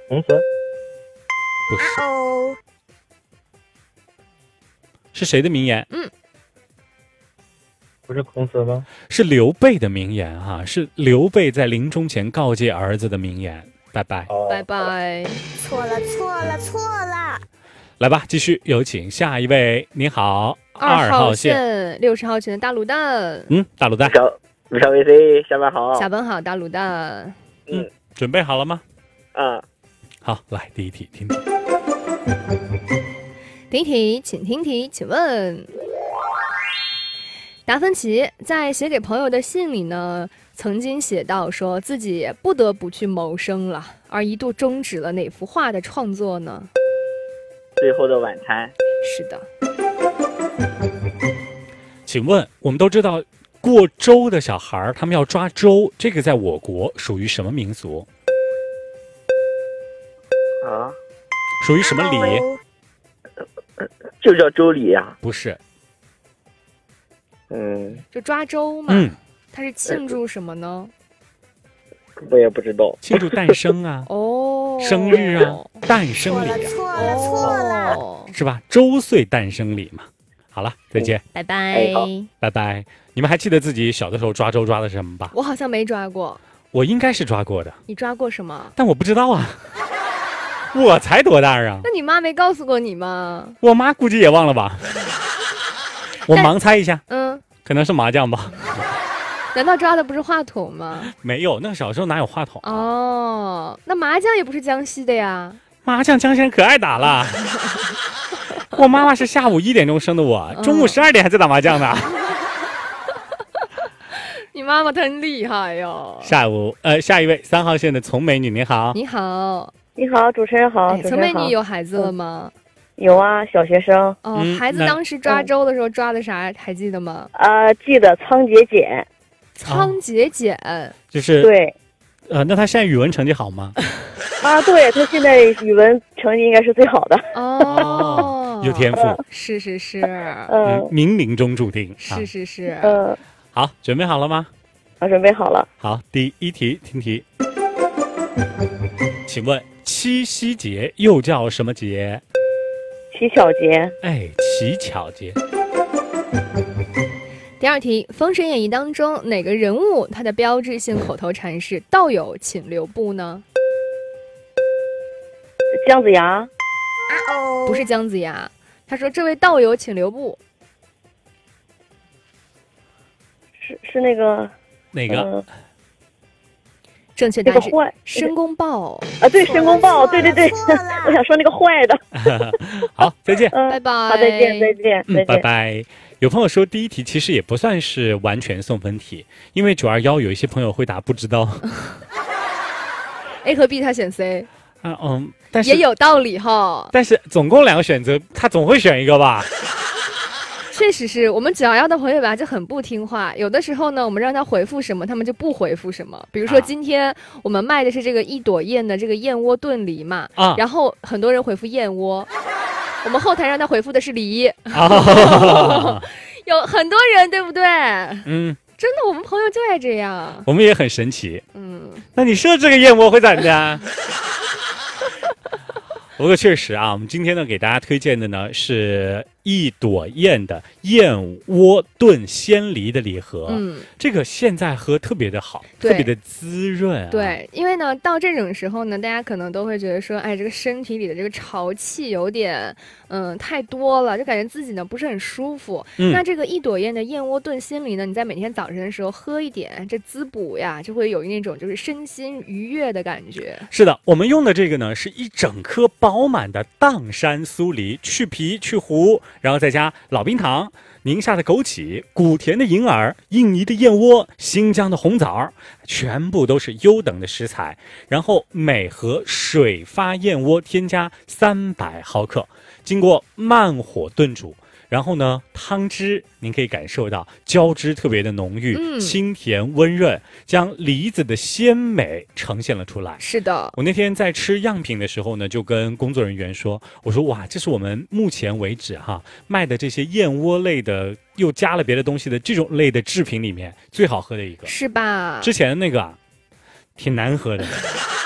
红色不是， 哦， 是谁的名言？ 不是红色吗？ 是刘备的名言哈，是刘备在临终前告诫儿子的名言。拜拜， 哦， 拜拜。错了，错了，错了。 来吧，继续有请下一位。您好，2号线 60号群的大卤蛋。 大卤蛋， 路上 VC，下班好。 下班好，大卤蛋。 准备好了吗？ 啊， 好，来第一题，听听。 第一题，请听题，请问，达芬奇在写给朋友的信里呢，曾经写到说自己不得不去谋生了，而一度终止了哪幅画的创作呢？ 最后的晚餐。 是的， 请问，我们都知道过周的小孩他们要抓周，这个在我国属于什么民俗？ 啊， 属于什么礼？ 哦就叫周礼呀、 不是， 就抓周嘛。它是庆祝什么呢？ 我也不知道。 庆祝诞生啊， 哦， 生日啊，诞生礼啊， 错了，错了。 是吧？周岁诞生礼嘛。好了，再见， 拜拜。 哎好拜拜。你们还记得自己小的时候抓周抓的是什么吧？ 我好像没抓过， 我应该是抓过的， 你抓过什么？ 但我不知道啊。我才多大啊？ 那你妈没告诉过你吗？ 我妈估计也忘了吧。我盲猜一下，可能是麻将吧。 难道抓的不是话筒吗？ 没有，那小时候哪有话筒？ 哦，那麻将也不是江西的呀。 麻将江西人可爱打了。我妈妈是下午1点钟生的我，中午12点还在打麻将呢。 你妈妈真厉害哟。 下一位3号线的丛美女，你好。 你好， 你好，主持人好。主持丛美人好女有孩子了吗？ 有啊，小学生。 哦，孩子当时抓周的时候抓的啥？还记得吗？ 记得仓颉茧。 仓颉茧， 就是对。 那他现在语文成绩好吗？ 对，他现在语文成绩应该是最好的。 哦， 有天赋。 是是是。 冥冥中注定。 是是是。 好，准备好了吗？ 准备好了。 好，第一题，听题。请问七夕节又叫什么节？ 乞巧节。 哎，乞巧节。 第二题，《封神演义》当中哪个人物他的标志性口头禅是“道友请留步”呢？ 姜子牙。 不是姜子牙，他说：“这位道友请留步。” 是那个哪个？ 正确答案是申公豹对，申公豹，对对对，我想说那个坏的。 好，再见， 拜拜。 好，再见，再见，再见， 拜拜。有朋友说第一题其实也不算是完全送分题，因为921有一些朋友会答不知道。 A 和 B 他选 C。 但是也有道理哈。 但是总共2个选择，他总会选一个吧？ 确实是我们911的朋友吧，就很不听话。有的时候呢，我们让他回复什么，他们就不回复什么。比如说今天我们卖的是这个一朵燕的这个燕窝炖梨嘛，然后很多人回复燕窝，我们后台让他回复的是梨。有很多人，对不对？真的，我们朋友就爱这样。 我们也很神奇。那你设这个燕窝会咋的？不过确实啊，我们今天呢给大家推荐的呢是一朵燕的燕窝炖鲜梨的礼盒。这个现在喝特别的好，特别的滋润。 对，因为呢到这种时候呢，大家可能都会觉得说，哎，这个身体里的这个潮气有点太多了，就感觉自己呢不是很舒服。那这个一朵燕的燕窝炖鲜梨呢，你在每天早晨的时候喝一点，这滋补呀，就会有那种就是身心愉悦的感觉。 是的，我们用的这个呢是一整颗饱满的砀山酥梨，去皮去核，然后再加老冰糖、宁夏的枸杞、古田的银耳、印尼的燕窝、新疆的红枣，全部都是优等的食材。然后每盒水发燕窝添加300毫克，经过慢火炖煮。然后呢，汤汁您可以感受到胶汁特别的浓郁，清甜温润，将梨子的鲜美呈现了出来。 是的， 我那天在吃样品的时候呢，就跟工作人员说，我说哇，这是我们目前为止卖的这些燕窝类的又加了别的东西的这种类的制品里面最好喝的一个， 是吧？ 之前的那个挺难喝的。